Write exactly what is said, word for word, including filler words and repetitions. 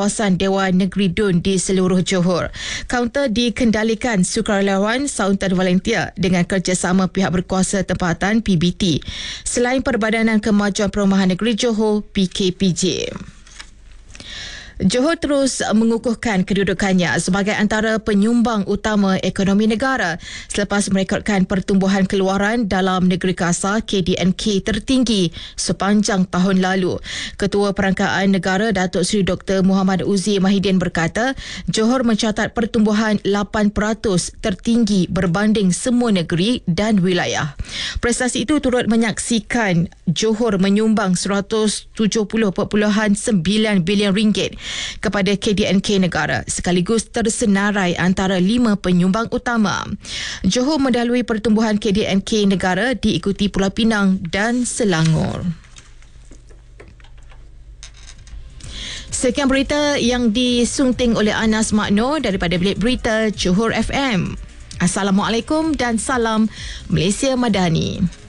kawasan Dewan Negeri Dun di seluruh Johor. Kaunter dikendalikan sukarelawan Sultan Volunteer dengan kerjasama pihak berkuasa tempatan P B T. Selain Perbadanan Kemajuan Perumahan Negeri Johor P K P J. Johor terus mengukuhkan kedudukannya sebagai antara penyumbang utama ekonomi negara selepas merekodkan pertumbuhan keluaran dalam negeri kasar K D N K tertinggi sepanjang tahun lalu. Ketua Perangkaan Negara Datuk Seri Doktor Muhammad Uzi Mahidin berkata, Johor mencatat pertumbuhan lapan peratus tertinggi berbanding semua negeri dan wilayah. Prestasi itu turut menyaksikan Johor menyumbang seratus tujuh puluh perpuluhan sembilan bilion ringgit kepada K D N K negara sekaligus tersenarai antara lima penyumbang utama. Johor mendahului pertumbuhan K D N K negara diikuti Pulau Pinang dan Selangor. Sekian berita yang disunting oleh Anas Makno daripada Bilik Berita Johor F M. Assalamualaikum dan salam Malaysia Madani.